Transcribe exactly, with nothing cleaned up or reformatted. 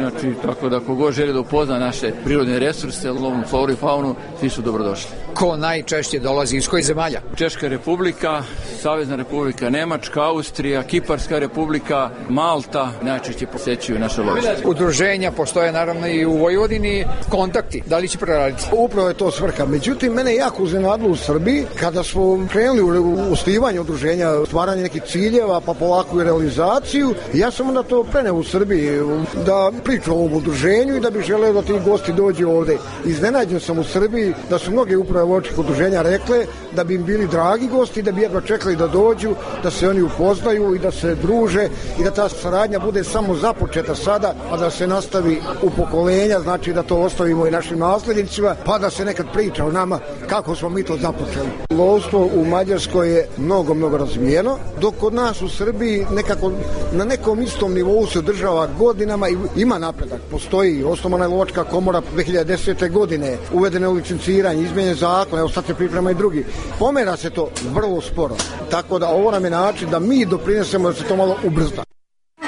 znači tako da kogo želi da upozna naše prirodne resurse, lovnu floru i faunu, svi su dobrodošli. Ko najčešće dolazi iz kojih zemalja? Češka republika, Savezna republika Nemačka, Austrija, Kiparska republika, Malta najčešće posećuju naše lovište. Udruženja postoje naravno i u Vojvodini, kontakti, da li će preraditi? Upravo je to svrha. Međutim, mene jako iznenadilo u Srbiji kada smo krenuli u osnivanje udruženja, stvaranje nekih ciljeva, pa polako i realizaciju. Ja sam onda to preneo u Srbiji da pričam o ovom udruženju i da bi želeo da ti gosti dođu ovde. Iznenađen sam u Srbiji da su mnoge upravo vočnih udruženja rekle da bi im bili dragi gosti, da bi jedva čekali da dođu, da se oni upoznaju i da se druže i da ta saradnja bude samo započeta sada, a da se nastavi u pokolenja, znači da to ostavimo i našim naslednicima, pa da se nekad priča o nama kako smo mi to započeli. Lovstvo u Mađarskoj je mnogo, mnogo razvijeno, dok kod nas u Srbiji nekako na nekom istom nivou se održava godinama i ima napredak. Postoji osnovana je lovačka komora dve hiljade desete godine, uvedene u licenciranje, izmenjen zakon, evo sad se priprema i drugi. Pomera se to vrlo sporo, tako da ovo nam je način da mi doprinesemo da se to malo ubrza.